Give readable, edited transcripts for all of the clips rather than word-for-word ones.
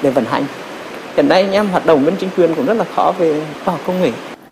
để vận hành. Hiện nay anh em hoạt động bên chính quyền cũng rất là khó về khoa học công nghệ.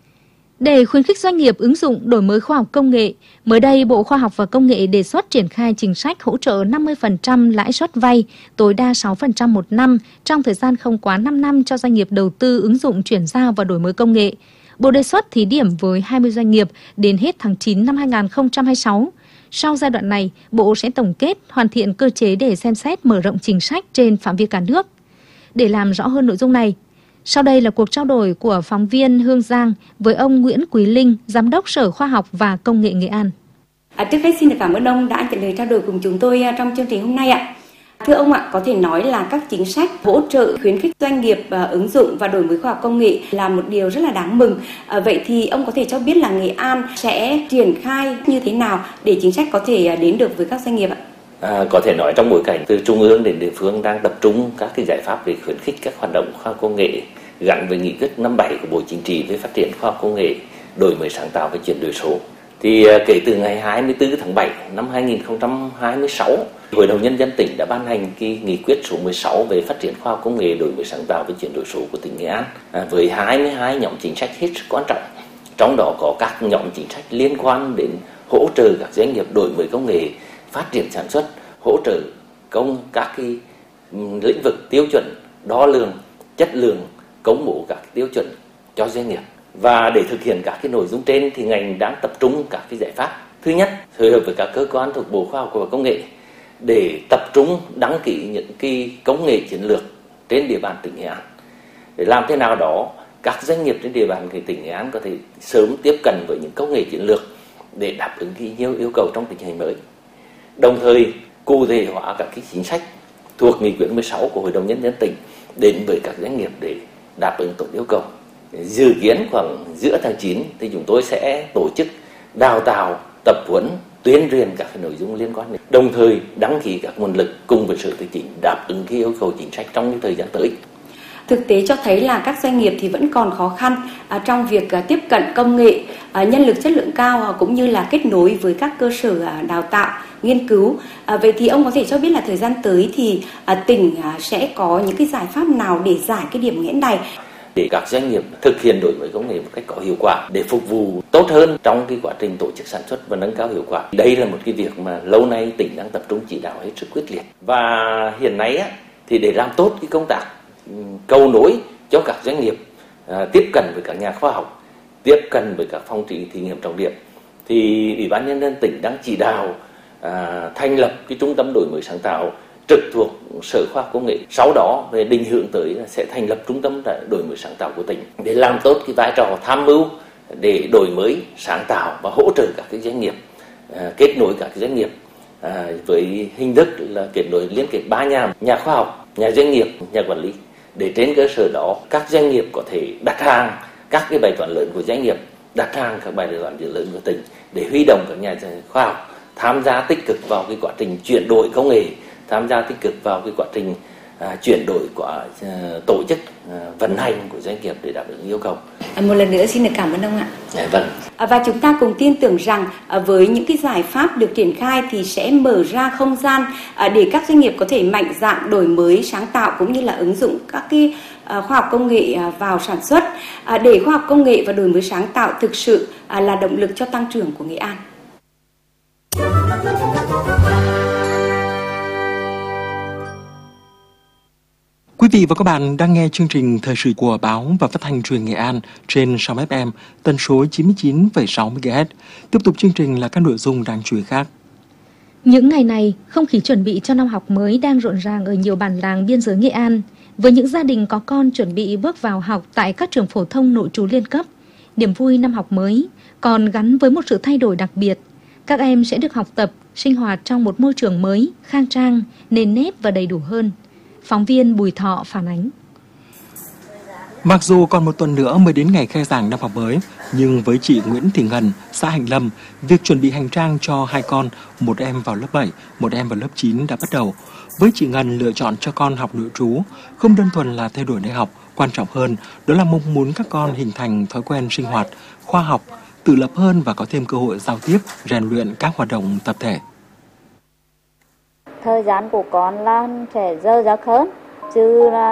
Để khuyến khích doanh nghiệp ứng dụng đổi mới khoa học công nghệ, mới đây Bộ Khoa học và Công nghệ đề xuất triển khai chính sách hỗ trợ 50% lãi suất vay, tối đa 6% một năm trong thời gian không quá 5 năm cho doanh nghiệp đầu tư ứng dụng chuyển giao và đổi mới công nghệ. Bộ đề xuất thí điểm với 20 doanh nghiệp đến hết tháng 9 năm 2026. Sau giai đoạn này, Bộ sẽ tổng kết, hoàn thiện cơ chế để xem xét mở rộng chính sách trên phạm vi cả nước. Để làm rõ hơn nội dung này, sau đây là cuộc trao đổi của phóng viên Hương Giang với ông Nguyễn Quý Linh, Giám đốc Sở Khoa học và Công nghệ Nghệ An. Trước hết xin được cảm ơn ông đã nhận lời trao đổi cùng chúng tôi trong chương trình hôm nay ạ. Thưa ông ạ, có thể nói là các chính sách hỗ trợ khuyến khích doanh nghiệp ứng dụng và đổi mới khoa học công nghệ là một điều rất là đáng mừng. Vậy thì ông có thể cho biết là Nghệ An sẽ triển khai như thế nào để chính sách có thể đến được với các doanh nghiệp ạ? Có thể nói trong bối cảnh từ trung ương đến địa phương đang tập trung các cái giải pháp để khuyến khích các hoạt động khoa học công nghệ gắn với nghị quyết 57 của Bộ Chính trị về phát triển khoa học công nghệ, đổi mới sáng tạo và chuyển đổi số. Thì kể từ ngày 24 tháng 7 năm 2026, Hội đồng Nhân dân tỉnh đã ban hành cái nghị quyết số 16 về phát triển khoa học công nghệ, đổi mới sáng tạo và chuyển đổi số của tỉnh Nghệ An với 22 nhóm chính sách hết sức quan trọng. Trong đó có các nhóm chính sách liên quan đến hỗ trợ các doanh nghiệp đổi mới công nghệ, phát triển sản xuất, hỗ trợ các cái lĩnh vực tiêu chuẩn đo lường chất lượng, công bố các tiêu chuẩn cho doanh nghiệp. Và để thực hiện các cái nội dung trên thì ngành đang tập trung các cái giải pháp. Thứ nhất, phối hợp với các cơ quan thuộc Bộ Khoa học và Công nghệ để tập trung đăng ký những cái công nghệ chiến lược trên địa bàn tỉnh Nghệ An. Để làm thế nào đó các doanh nghiệp trên địa bàn tỉnh Nghệ An có thể sớm tiếp cận với những công nghệ chiến lược để đáp ứng nhiều yêu cầu trong tình hình mới. Đồng thời cụ thể hóa các cái chính sách thuộc nghị quyết 16 của Hội đồng Nhân dân tỉnh đến với các doanh nghiệp để đáp ứng tốt yêu cầu. Dự kiến khoảng giữa tháng 9 thì chúng tôi sẽ tổ chức đào tạo, tập huấn, tuyên truyền các cái nội dung liên quan đến, đồng thời đăng ký các nguồn lực cùng với Sở Tài chính đáp ứng cái yêu cầu chính sách trong thời gian tới. Thực tế cho thấy là các doanh nghiệp thì vẫn còn khó khăn trong việc tiếp cận công nghệ, nhân lực chất lượng cao cũng như là kết nối với các cơ sở đào tạo, nghiên cứu. Vậy thì ông có thể cho biết là thời gian tới thì tỉnh sẽ có những cái giải pháp nào để giải cái điểm nghẽn này? Để các doanh nghiệp thực hiện đổi mới công nghệ một cách có hiệu quả để phục vụ tốt hơn trong cái quá trình tổ chức sản xuất và nâng cao hiệu quả. Đây là một cái việc mà lâu nay tỉnh đang tập trung chỉ đạo hết sức quyết liệt. Và hiện nay thì để làm tốt cái công tác cầu nối cho các doanh nghiệp tiếp cận với các nhà khoa học, tiếp cận với các phòng thí nghiệm trọng điểm, thì Ủy ban Nhân dân tỉnh đang chỉ đạo thành lập cái trung tâm đổi mới sáng tạo trực thuộc Sở Khoa học Công nghệ. Sau đó về định hướng tới sẽ thành lập trung tâm đổi mới sáng tạo của tỉnh để làm tốt cái vai trò tham mưu để đổi mới sáng tạo và hỗ trợ các cái doanh nghiệp, kết nối các cái doanh nghiệp với hình thức là kết nối liên kết 3 nhà khoa học, nhà doanh nghiệp, nhà quản lý, để trên cơ sở đó các doanh nghiệp có thể đặt hàng các cái bài toán lớn của doanh nghiệp, đặt hàng các bài toán lớn của tỉnh để huy động các nhà khoa học tham gia tích cực vào cái quá trình chuyển đổi công nghệ, tham gia tích cực vào cái quá trình chuyển đổi của tổ chức vận hành của doanh nghiệp để đáp ứng yêu cầu. Một lần nữa xin được cảm ơn ông ạ. Vâng. Và chúng ta cùng tin tưởng rằng với những cái giải pháp được triển khai thì sẽ mở ra không gian để các doanh nghiệp có thể mạnh dạn đổi mới sáng tạo cũng như là ứng dụng các cái khoa học công nghệ vào sản xuất để khoa học công nghệ và đổi mới sáng tạo thực sự là động lực cho tăng trưởng của Nghệ An. Quý vị và các bạn đang nghe chương trình thời sự của báo và phát thanh truyền Nghệ An trên sóng FM tần số 99,6 MHz. Tiếp tục chương trình là các nội dung đáng chú ý khác. Những ngày này, không khí chuẩn bị cho năm học mới đang rộn ràng ở nhiều bản làng biên giới Nghệ An. Với những gia đình có con chuẩn bị bước vào học tại các trường phổ thông nội trú liên cấp, niềm vui năm học mới còn gắn với một sự thay đổi đặc biệt. Các em sẽ được học tập, sinh hoạt trong một môi trường mới, khang trang, nền nếp và đầy đủ hơn. Phóng viên Bùi Thọ phản ánh. Mặc dù còn một tuần nữa mới đến ngày khai giảng năm học mới, nhưng với chị Nguyễn Thị Ngân, xã Hành Lâm, việc chuẩn bị hành trang cho hai con, một em vào lớp 7, một em vào lớp 9 đã bắt đầu. Với chị Ngân, lựa chọn cho con học nội trú không đơn thuần là thay đổi nơi học, quan trọng hơn đó là mong muốn các con hình thành thói quen sinh hoạt, khoa học, tự lập hơn và có thêm cơ hội giao tiếp, rèn luyện các hoạt động tập thể. Thời gian của con là sẽ dơ dứt hơn, chứ là